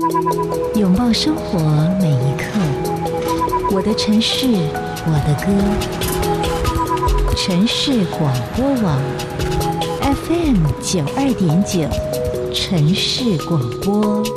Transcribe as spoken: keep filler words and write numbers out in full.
拥抱生活每一刻。我的城市，我的歌。城市广播网 F M 九二点九，城市广播。